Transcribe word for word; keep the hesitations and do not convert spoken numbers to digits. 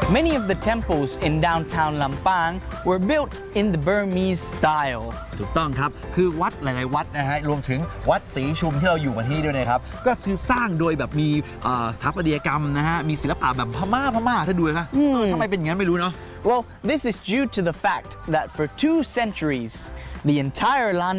Many of the temples in downtown Lampang were built in the Burmese style. ถูกต้องครับคือวัดหลายๆวัดนะฮะรวมถึงวัดศรีชุมที่เราอยู่กันที่ด้วยนะครับก็คือสร้างโดยแบบมีสถาปัตยกรรมนะฮะมีศิลปะแบบพม่าพม่าถ้าดูนะทำไมเป็นอย่างนั้นไม่รู้เนาะ Well, this is due to the fact that for two centuries, the entire land